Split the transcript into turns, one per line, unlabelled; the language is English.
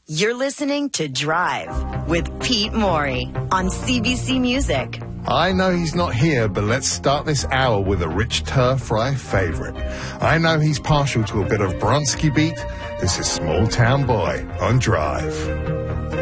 You're listening to Drive with Pete Morey on CBC Music.
I know he's not here, but let's start this hour with a rich turf-fry favourite. I know he's partial to a bit of Bronski beat. This is Small Town Boy on Drive.